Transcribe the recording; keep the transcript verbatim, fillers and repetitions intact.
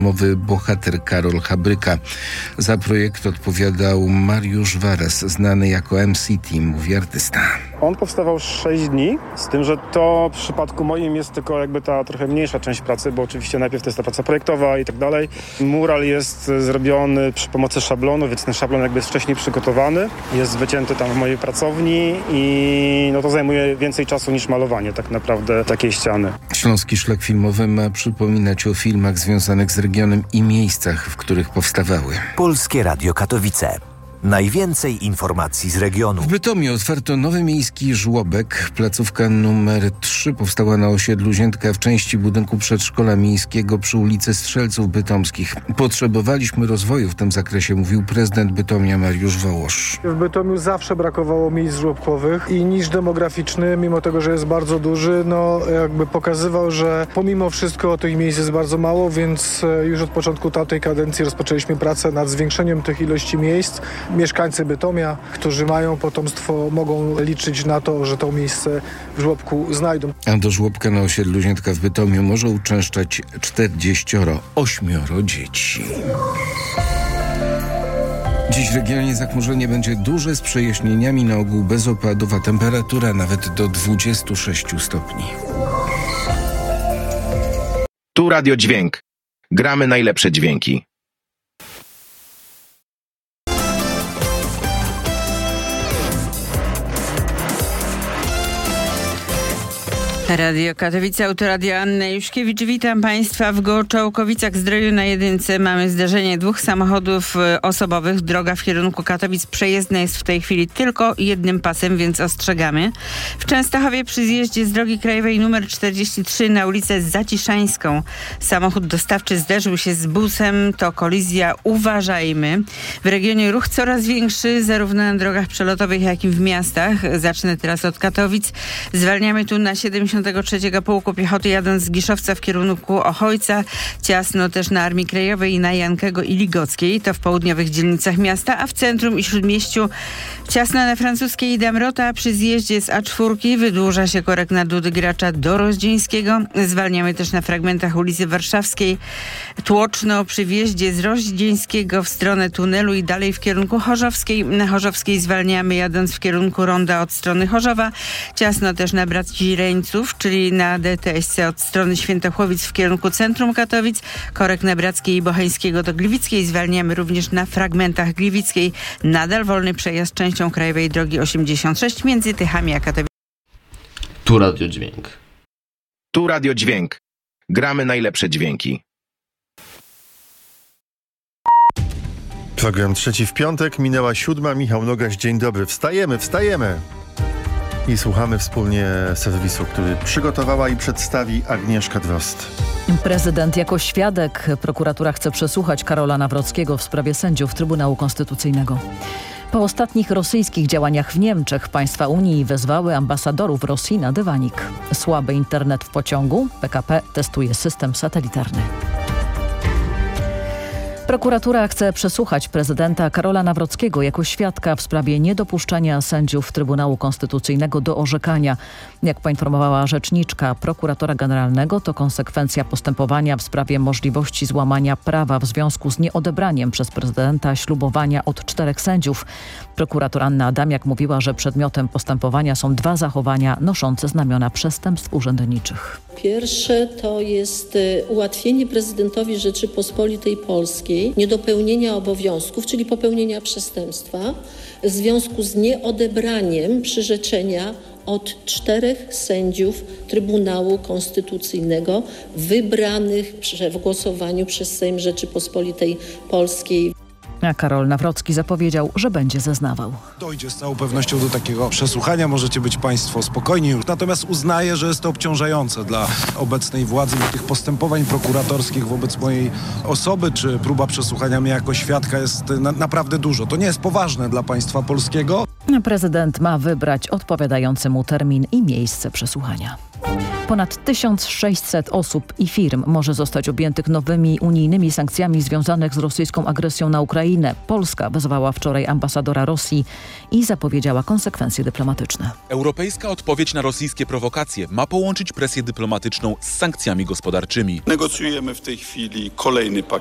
Mowy bohater Karol Habryka. Za projekt odpowiadał Mariusz Waras, znany jako M C Team, mówi artysta. On powstawał sześć dni, z tym, że to w przypadku moim jest tylko jakby ta trochę mniejsza część pracy, bo oczywiście najpierw to jest ta praca projektowa i tak dalej. Mural jest zrobiony przy pomocy szablonu, więc ten szablon jakby jest wcześniej przygotowany, jest wycięty tam w mojej pracowni i no to zajmuje więcej czasu niż malowanie tak naprawdę takiej ściany. Śląski Szlak Filmowy ma przypominać o filmach związanych z regionem i miejscach, w których powstawały. Polskie Radio Katowice. Najwięcej informacji z regionu. W Bytomiu otwarto nowy miejski żłobek. Placówka numer trzy powstała na osiedlu Ziętka w części budynku przedszkola miejskiego przy ulicy Strzelców Bytomskich. Potrzebowaliśmy rozwoju w tym zakresie, mówił prezydent Bytomia Mariusz Wołosz. W Bytomiu zawsze brakowało miejsc żłobkowych i niż demograficzny, mimo tego, że jest bardzo duży, no jakby pokazywał, że pomimo wszystko tych miejsc jest bardzo mało, więc już od początku tamtej kadencji rozpoczęliśmy pracę nad zwiększeniem tych ilości miejsc. Mieszkańcy Bytomia, którzy mają potomstwo, mogą liczyć na to, że to miejsce w żłobku znajdą. A do żłobka na osiedlu Ziętka w Bytomiu może uczęszczać czterdzieścioro ośmioro dzieci. Dziś w regionie zachmurzenie będzie duże z przejaśnieniami, na ogół bez opadów, a temperatura nawet do dwudziestu sześciu stopni. Tu Radio Dźwięk. Gramy najlepsze dźwięki. Radio Katowice, Autoradio Anna Juszkiewicz. Witam Państwa w Gołczołkowicach-Zdroju na jedynce. Mamy zdarzenie dwóch samochodów osobowych. Droga w kierunku Katowic przejezdna jest w tej chwili tylko jednym pasem, więc ostrzegamy. W Częstochowie przy zjeździe z drogi krajowej numer czterdzieści trzy na ulicę Zaciszańską samochód dostawczy zderzył się z busem. To kolizja. Uważajmy. W regionie ruch coraz większy, zarówno na drogach przelotowych, jak i w miastach. Zacznę teraz od Katowic. Zwalniamy tu na siedemdziesiątego trzeciego Pułku Piechoty, jadąc z Giszowca w kierunku Ochojca. Ciasno też na Armii Krajowej i na Jankego i Ligockiej. To w południowych dzielnicach miasta, a w centrum i Śródmieściu ciasno na Francuskiej i Damrota. Przy zjeździe z A cztery wydłuża się korek na Dudy Gracza do Rozdzieńskiego. Zwalniamy też na fragmentach ulicy Warszawskiej. Tłoczno przy wjeździe z Rozdzieńskiego w stronę tunelu i dalej w kierunku Chorzowskiej. Na Chorzowskiej zwalniamy, jadąc w kierunku Ronda od strony Chorzowa. Ciasno też na Braci Reńców, czyli na D T S C od strony Świętochłowic w kierunku centrum Katowic. Korek na Brackiej i Bocheńskiego do Gliwickiej. Zwalniamy również na fragmentach Gliwickiej. Nadal wolny przejazd częścią krajowej drogi osiemdziesiąt sześć między Tychami a Katowicami. Tu Radio Dźwięk. Tu Radio Dźwięk. Gramy najlepsze dźwięki. Program Trzeci w piątek, minęła siódma. Michał Nogaś, dzień dobry. Wstajemy, wstajemy! I słuchamy wspólnie serwisu, który przygotowała i przedstawi Agnieszka Drozd. Prezydent jako świadek. Prokuratura chce przesłuchać Karola Nawrockiego w sprawie sędziów Trybunału Konstytucyjnego. Po ostatnich rosyjskich działaniach w Niemczech państwa Unii wezwały ambasadorów Rosji na dywanik. Słaby internet w pociągu. P K P testuje system satelitarny. Prokuratura chce przesłuchać prezydenta Karola Nawrockiego jako świadka w sprawie niedopuszczania sędziów Trybunału Konstytucyjnego do orzekania. Jak poinformowała rzeczniczka prokuratora generalnego, to konsekwencja postępowania w sprawie możliwości złamania prawa w związku z nieodebraniem przez prezydenta ślubowania od czterech sędziów. Prokurator Anna Adamiak mówiła, że przedmiotem postępowania są dwa zachowania noszące znamiona przestępstw urzędniczych. Pierwsze to jest ułatwienie prezydentowi Rzeczypospolitej Polskiej niedopełnienia obowiązków, czyli popełnienia przestępstwa w związku z nieodebraniem przyrzeczenia od czterech sędziów Trybunału Konstytucyjnego wybranych w głosowaniu przez Sejm Rzeczypospolitej Polskiej. A Karol Nawrocki zapowiedział, że będzie zeznawał. Dojdzie z całą pewnością do takiego przesłuchania, możecie być Państwo spokojni. Natomiast uznaję, że jest to obciążające dla obecnej władzy i tych postępowań prokuratorskich wobec mojej osoby, czy próba przesłuchania mnie jako świadka jest na, naprawdę dużo. To nie jest poważne dla państwa polskiego. Prezydent ma wybrać odpowiadający mu termin i miejsce przesłuchania. Ponad tysiąc sześćset osób i firm może zostać objętych nowymi unijnymi sankcjami związanych z rosyjską agresją na Ukrainę. Polska wezwała wczoraj ambasadora Rosji i zapowiedziała konsekwencje dyplomatyczne. Europejska odpowiedź na rosyjskie prowokacje ma połączyć presję dyplomatyczną z sankcjami gospodarczymi. Negocjujemy w tej chwili kolejny pakiet